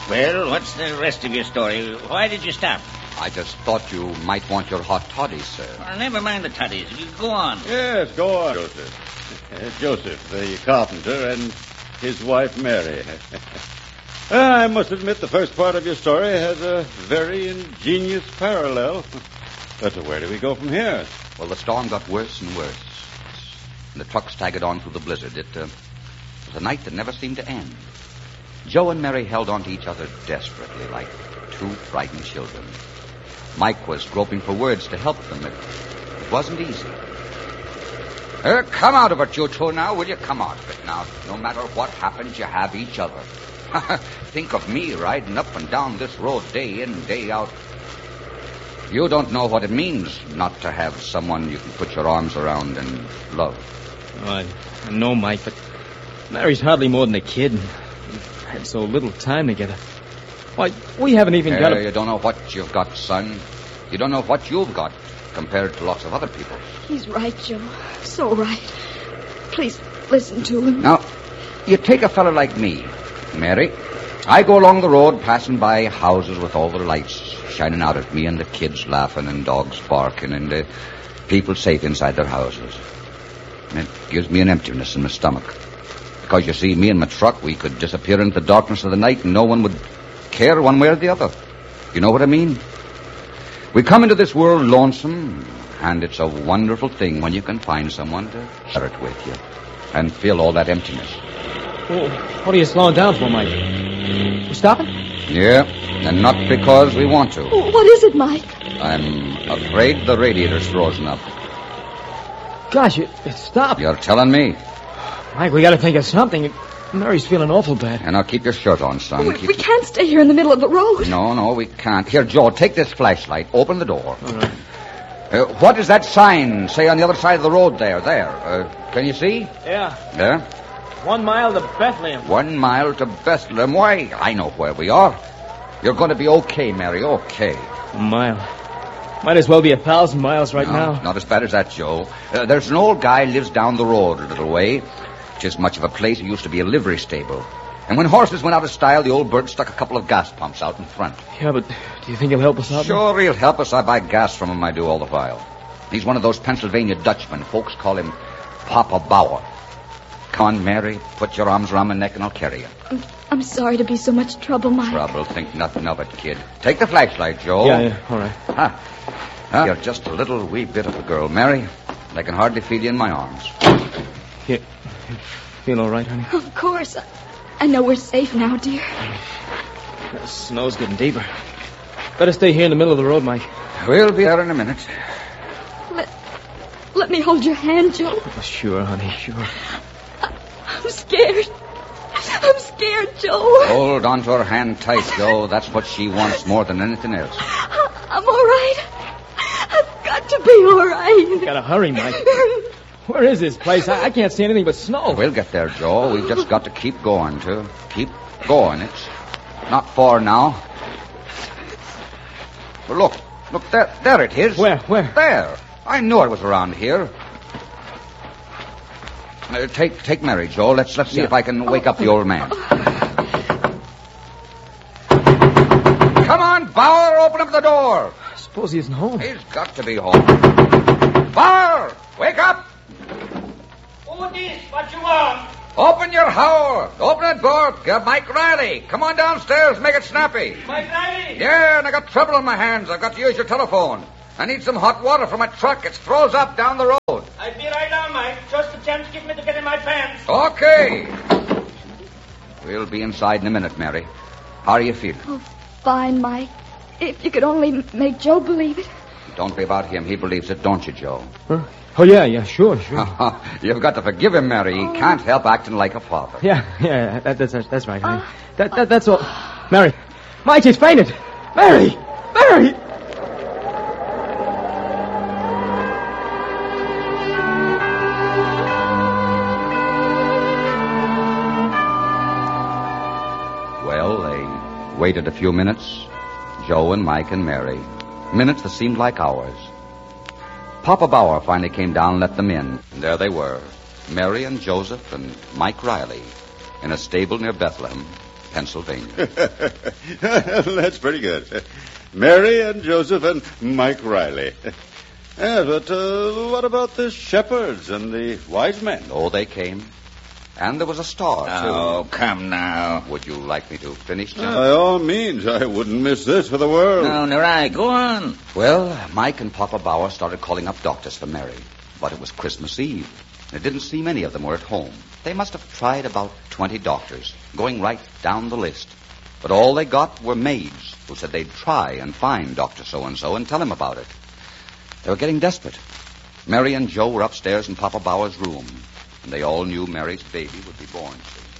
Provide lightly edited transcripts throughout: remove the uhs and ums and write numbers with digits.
Well, what's the rest of your story? Why did you stop? I just thought you might want your hot toddies, sir. Well, never mind the toddies. You go on. Yes, go on, Joseph. Joseph, the carpenter, and his wife, Mary. I must admit the first part of your story has a very ingenious parallel. But where do we go from here? Well, the storm got worse and worse. And the truck staggered on through the blizzard. It was a night that never seemed to end. Joe and Mary held on to each other desperately, like two frightened children. Mike was groping for words to help them. It wasn't easy. Come out of it, you two, now, will you? Come out of it now. No matter what happens, you have each other. Think of me riding up and down this road day in, day out. You don't know what it means not to have someone you can put your arms around and love. Oh, I know, Mike, but Mary's hardly more than a kid. We've had so little time together. Why, we haven't even got You don't know what you've got, son. You don't know what you've got compared to lots of other people. He's right, Joe. So right. Please, listen to him. Now, you take a fella like me, Mary. I go along the road passing by houses with all their lights shining out at me and the kids laughing and dogs barking and people safe inside their houses. And it gives me an emptiness in my stomach. Because, you see, me and my truck, we could disappear into the darkness of the night and no one would care one way or the other. You know what I mean? We come into this world lonesome, and it's a wonderful thing when you can find someone to share it with you and fill all that emptiness. Well, what are you slowing down for, Mike? You stopping? Yeah, and not because we want to. What is it, Mike? I'm afraid the radiator's frozen up. Gosh, it stopped. You're telling me. Mike, we got to think of something. Mary's feeling awful bad. And now keep your shirt on, son. We can't stay here in the middle of the road. No, we can't. Here, Joe, take this flashlight. Open the door. All right. What does that sign say on the other side of the road there? There. Can you see? Yeah. There? 1 mile to Bethlehem. 1 mile to Bethlehem. Why, I know where we are. You're going to be okay, Mary, okay. A mile. Might as well be 1,000 miles right now. Not as bad as that, Joe. There's an old guy lives down the road a little way. Just much of a place. It used to be a livery stable. And when horses went out of style, the old bird stuck a couple of gas pumps out in front. Yeah, but do you think he'll help us out? Sure, he'll help us. I buy gas from him, I do all the while. He's one of those Pennsylvania Dutchmen. Folks call him Papa Bauer. Come on, Mary. Put your arms around my neck and I'll carry you. I'm sorry to be so much trouble, Mike. Trouble? Think nothing of it, kid. Take the flashlight, Joe. Yeah, all right. Huh? You're just a little wee bit of a girl, Mary. I can hardly feel you in my arms. You feel all right, honey? Of course. I know we're safe now, dear. The snow's getting deeper. Better stay here in the middle of the road, Mike. We'll be there in a minute. Let me hold your hand, Joe. Oh, sure, honey, sure. I'm scared. I'm scared, Joe. Hold on to her hand tight, Joe. That's what she wants more than anything else. I'm all right. I've got to be all right. You gotta hurry, Mike. Where is this place? I can't see anything but snow. We'll get there, Joe. We've just got to keep going, too. Keep going. It's not far now. But look, there it is. Where? There. I knew it was around here. Take Mary, Joe. Let's see if I can wake up the old man. Come on, Bauer, open up the door. I suppose he isn't home. He's got to be home. Bauer, wake up. Who this? What you want? Open your howl. Open the door. Get Mike Riley. Come on downstairs. Make it snappy. Mike Riley? Yeah, and I got trouble on my hands. I've got to use your telephone. I need some hot water for my truck. It's froze up down the road. I'll be right down, Mike. Just a chance give me to get in my pants. Okay. We'll be inside in a minute, Mary. How are you feeling? Oh, fine, Mike. If you could only make Joe believe it. Don't be about him. He believes it, don't you, Joe? Huh? Oh, yeah, sure. You've got to forgive him, Mary. He can't help acting like a father. Yeah, that's right, honey. That's all. Mary. Mike, he's fainted. Mary! Well, they waited a few minutes. Joe and Mike and Mary. Minutes that seemed like hours. Papa Bauer finally came down and let them in. And there they were, Mary and Joseph and Mike Riley, in a stable near Bethlehem, Pennsylvania. That's pretty good. Mary and Joseph and Mike Riley. Yeah, but what about the shepherds and the wise men? Oh, they came. And there was a star, too. Oh, come now. Would you like me to finish, John? By all means, I wouldn't miss this for the world. No, Nerai, go on. Well, Mike and Papa Bauer started calling up doctors for Mary. But it was Christmas Eve. It didn't seem any of them were at home. They must have tried about 20 doctors, going right down the list. But all they got were maids who said they'd try and find Dr. So-and-so and tell him about it. They were getting desperate. Mary and Joe were upstairs in Papa Bauer's room, and they all knew Mary's baby would be born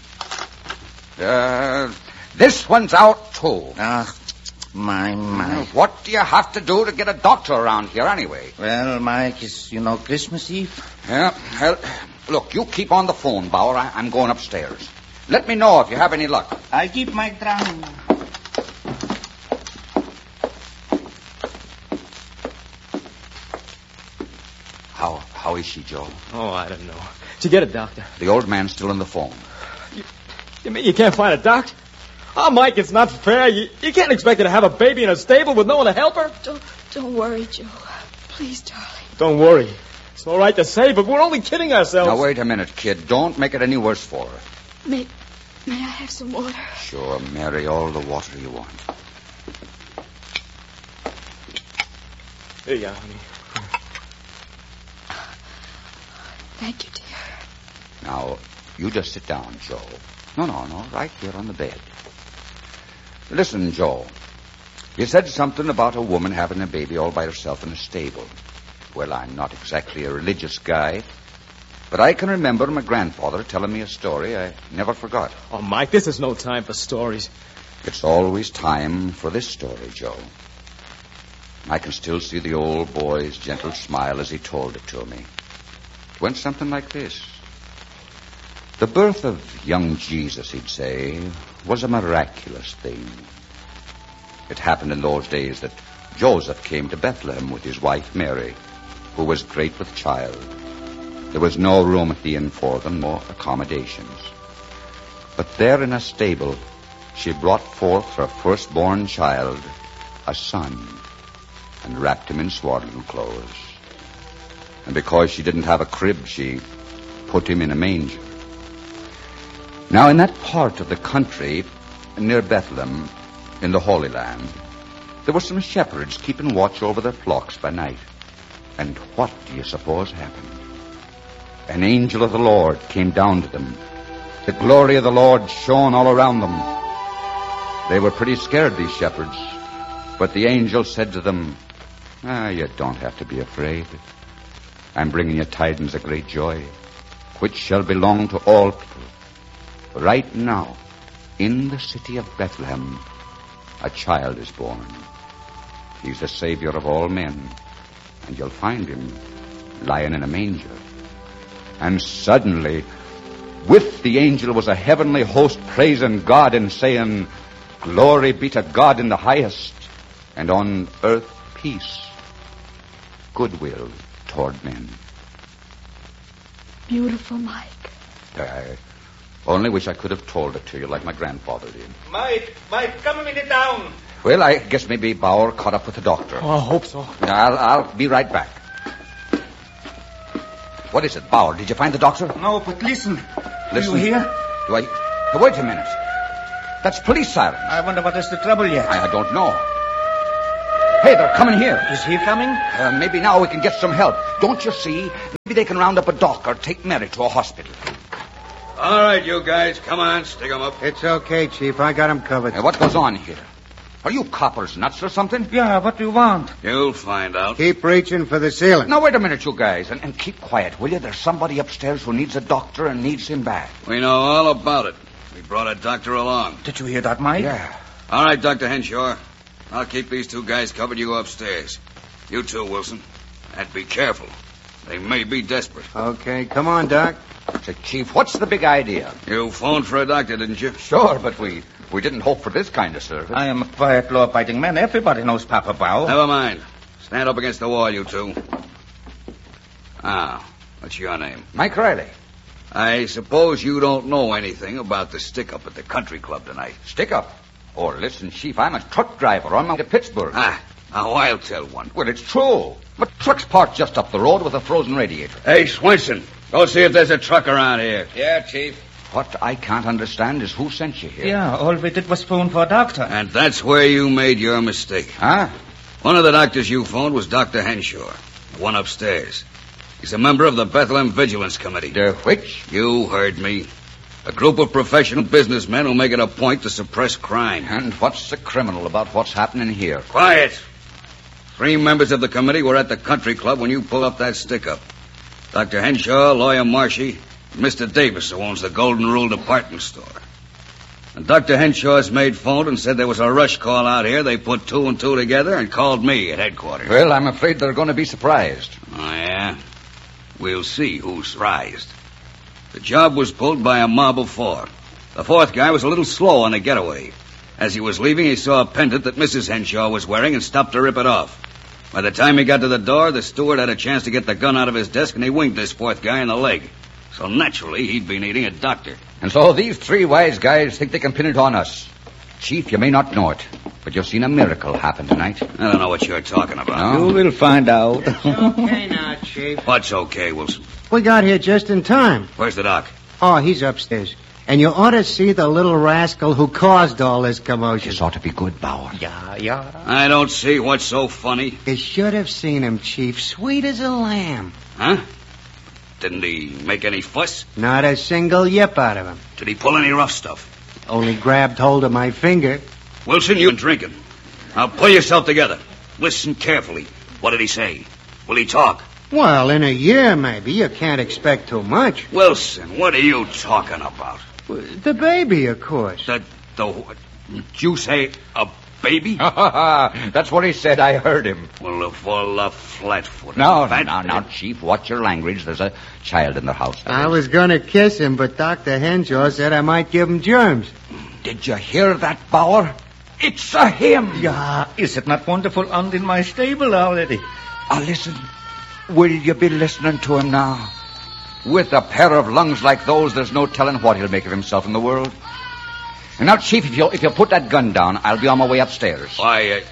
soon. This one's out, too. Ah, my. What do you have to do to get a doctor around here, anyway? Well, Mike, it's, Christmas Eve. Yeah, well, look, you keep on the phone, Bauer. I'm going upstairs. Let me know if you have any luck. I'll keep Mike down. How is she, Joe? Oh, I don't know. Did you get a doctor? The old man's still on the phone. You mean you can't find a doctor? Oh, Mike, it's not fair. You can't expect her to have a baby in a stable with no one to help her. Don't worry, Joe. Please, darling. Don't worry. It's all right to say, but we're only kidding ourselves. Now, wait a minute, kid. Don't make it any worse for her. May I have some water? Sure, Mary, all the water you want. Here you are, honey. Thank you, dear. Now, you just sit down, Joe. No, right here on the bed. Listen, Joe. You said something about a woman having a baby all by herself in a stable. Well, I'm not exactly a religious guy, but I can remember my grandfather telling me a story I never forgot. Oh, Mike, this is no time for stories. It's always time for this story, Joe. I can still see the old boy's gentle smile as he told it to me. It went something like this. The birth of young Jesus, he'd say, was a miraculous thing. It happened in those days that Joseph came to Bethlehem with his wife Mary, who was great with child. There was no room at the inn for them, nor accommodations. But there in a stable, she brought forth her firstborn child, a son, and wrapped him in swaddling clothes. And because she didn't have a crib, she put him in a manger. Now, in that part of the country near Bethlehem, in the Holy Land, there were some shepherds keeping watch over their flocks by night. And what do you suppose happened? An angel of the Lord came down to them. The glory of the Lord shone all around them. They were pretty scared, these shepherds. But the angel said to them, you don't have to be afraid. I'm bringing you tidings of great joy, which shall belong to all people. Right now, in the city of Bethlehem, a child is born. He's the Savior of all men, and you'll find him lying in a manger. And suddenly, with the angel was a heavenly host praising God and saying, Glory be to God in the highest, and on earth peace, goodwill toward men. Beautiful, Mike. I only wish I could have told it to you like my grandfather did. Mike, come a minute down. Well, I guess maybe Bauer caught up with the doctor. Oh, I hope so. I'll be right back. What is it, Bauer? Did you find the doctor? No, but listen. Listen? Do you hear? Do I? Wait a minute. That's police sirens. I wonder what is the trouble yet. I don't know. Hey, they're coming here. Is he coming? Maybe now we can get some help. Don't you see? Maybe they can round up a doc or take Mary to a hospital. All right, you guys, come on, stick 'em up. It's okay, Chief. I got him covered. What goes on here? Are you coppers nuts or something? Yeah, what do you want? You'll find out. Keep reaching for the ceiling. Now, wait a minute, you guys, and keep quiet, will you? There's somebody upstairs who needs a doctor and needs him back. We know all about it. We brought a doctor along. Did you hear that, Mike? Yeah. All right, Dr. Henshaw. I'll keep these two guys covered. You go upstairs. You too, Wilson. And be careful. They may be desperate. Okay, come on, Doc. Say, Chief, what's the big idea? You phoned for a doctor, didn't you? Sure, but we didn't hope for this kind of service. I am a quiet, law-abiding man. Everybody knows Papa Bauer. Never mind. Stand up against the wall, you two. What's your name? Mike Riley. I suppose you don't know anything about the stick-up at the country club tonight. Stick up. Oh, listen, Chief, I'm a truck driver on my way to Pittsburgh. Now I'll tell one. Well, it's true. But truck's parked just up the road with a frozen radiator. Hey, Swenson, go see if there's a truck around here. Yeah, Chief. What I can't understand is who sent you here. Yeah, all we did was phone for a doctor. And that's where you made your mistake. Huh? One of the doctors you phoned was Dr. Henshaw, the one upstairs. He's a member of the Bethlehem Vigilance Committee. The which? You heard me. A group of professional businessmen who make it a point to suppress crime. And what's the criminal about what's happening here? Quiet. 3 members of the committee were at the country club when you pulled up that stick-up. Dr. Henshaw, Lawyer Marshy, and Mr. Davis, who owns the Golden Rule department store. And Dr. Henshaw's maid phoned and said there was a rush call out here. They put 2 and 2 together and called me at headquarters. Well, I'm afraid they're going to be surprised. Oh, yeah? We'll see who's surprised. The job was pulled by a mob of 4. The 4th guy was a little slow on the getaway. As he was leaving, he saw a pendant that Mrs. Henshaw was wearing and stopped to rip it off. By the time he got to the door, the steward had a chance to get the gun out of his desk, and he winged this 4th guy in the leg. So naturally, he'd be needing a doctor. And so these 3 wise guys think they can pin it on us. Chief, you may not know it, but you've seen a miracle happen tonight. I don't know what you're talking about. No? You will find out. Okay now, Chief. What's okay, Wilson? We got here just in time. Where's the doc? Oh, he's upstairs. And you ought to see the little rascal who caused all this commotion. This ought to be good, Bauer. Yeah. I don't see what's so funny. You should have seen him, Chief. Sweet as a lamb. Huh? Didn't he make any fuss? Not a single yip out of him. Did he pull any rough stuff? Only grabbed hold of my finger. Wilson, you've been drinking. Now pull yourself together. Listen carefully. What did he say? Will he talk? Well, in a year, maybe. You can't expect too much. Wilson, what are you talking about? The baby, of course. Did you say a baby? That's what he said. I heard him. Well, full of flat-footed. Now, Chief, watch your language. There's a child in the house. I was going to kiss him, but Dr. Henshaw said I might give him germs. Did you hear that, Bauer? It's a him. Yeah, is it not wonderful and in my stable already? Listen. Will you be listening to him now? With a pair of lungs like those, there's no telling what he'll make of himself in the world. And now, Chief, if you'll put that gun down, I'll be on my way upstairs. I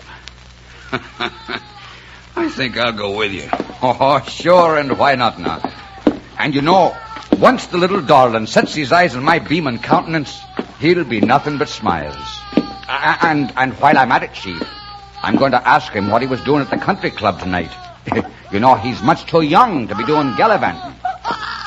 think I'll go with you. Oh, sure, and why not now? And you know, once the little darling sets his eyes on my beaming countenance, he'll be nothing but smiles. And while I'm at it, Chief, I'm going to ask him what he was doing at the country club tonight. You know, he's much too young to be doing gallivanting.